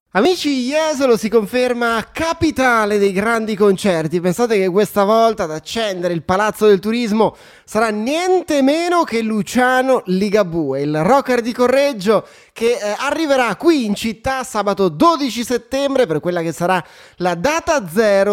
Amici, Jesolo si conferma capitale dei grandi concerti. Pensate che questa volta ad accendere il Palazzo del Turismo sarà niente meno che Luciano Ligabue, il rocker di Correggio che arriverà qui in città sabato 12 settembre per quella che sarà la data zero